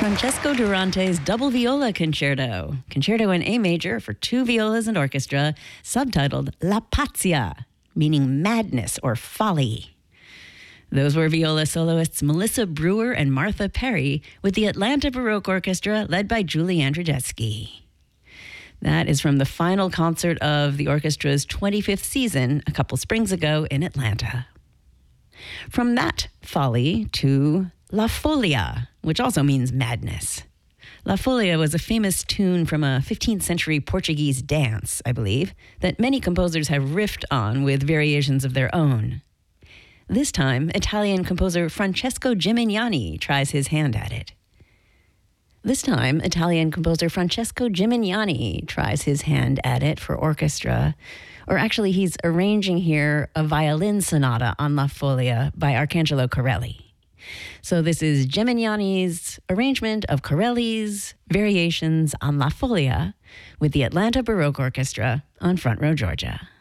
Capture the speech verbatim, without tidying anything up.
Francesco Durante's Double Viola Concerto, Concerto in A major for two violas and orchestra, subtitled La Pazzia, meaning madness or folly. Those were viola soloists Melissa Brewer and Martha Perry with the Atlanta Baroque Orchestra led by Julie Andrzejewski. That is from the final concert of the orchestra's twenty-fifth season a couple springs ago in Atlanta. From that folly to La Folia, which also means madness. La Folia was a famous tune from a fifteenth century Portuguese dance, I believe, that many composers have riffed on with variations of their own. This time, Italian composer Francesco Gimignani tries his hand at it. This time, Italian composer Francesco Gimignani tries his hand at it for orchestra, or actually he's arranging here a violin sonata on La Folia by Arcangelo Corelli. So this is Gimignani's arrangement of Corelli's variations on La Folia with the Atlanta Baroque Orchestra on Front Row Georgia.